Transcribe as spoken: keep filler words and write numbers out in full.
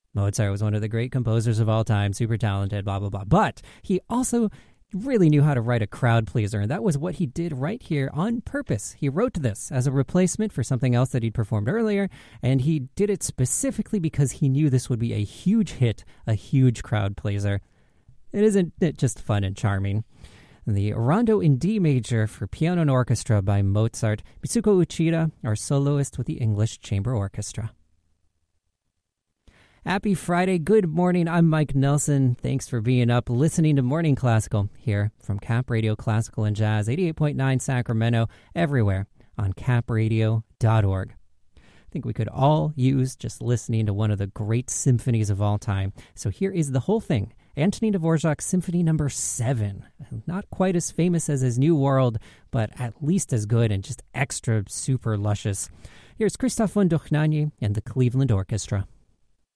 Mozart was one of the great composers of all time, super talented, blah, blah, blah. But he also really knew how to write a crowd pleaser, and that was what he did right here on purpose. He wrote this as a replacement for something else that he'd performed earlier, and he did it specifically because he knew this would be a huge hit, a huge crowd pleaser. It isn't it just fun and charming? The Rondo in D major for piano and orchestra by Mozart, Mitsuko Uchida, our soloist with the English Chamber Orchestra. Happy Friday. Good morning. I'm Mike Nelson. Thanks for being up, listening to Morning Classical here from Cap Radio Classical and Jazz, eighty-eight point nine Sacramento, everywhere on cap radio dot org. I think we could all use just listening to one of the great symphonies of all time. So here is the whole thing. Antonin Dvorak's Symphony Number seven. Not quite as famous as his New World, but at least as good and just extra super luscious. Here's Christoph von Dohnanyi and the Cleveland Orchestra.